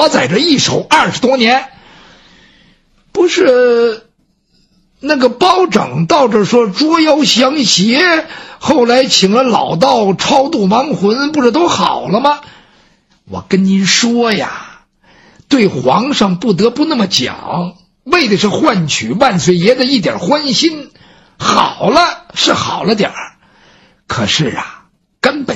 我在这一守20多年，不是那个包拯到这说捉妖降邪，后来请了老道超度亡魂，不是都好了吗？我跟您说呀，对皇上不得不那么讲，为的是换取万岁爷的一点欢心。好了是好了点儿，可是啊，